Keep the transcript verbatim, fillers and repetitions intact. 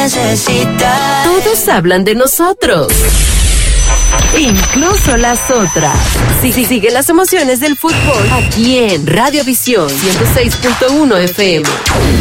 necesitas. Todos hablan de nosotros, incluso las otras. Sí, sí, sigue las emociones del fútbol aquí en Radiovisión ciento seis punto uno F M.